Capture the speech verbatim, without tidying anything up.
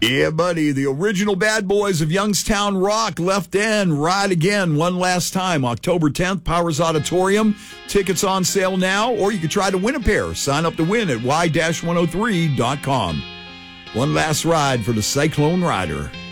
Yeah, buddy. The original bad boys of Youngstown Rock, Left End, ride again one last time. October tenth, Powers Auditorium. Tickets on sale now, or you can try to win a pair. Sign up to win at y dash one oh three dot com. One last ride for the Cyclone Rider.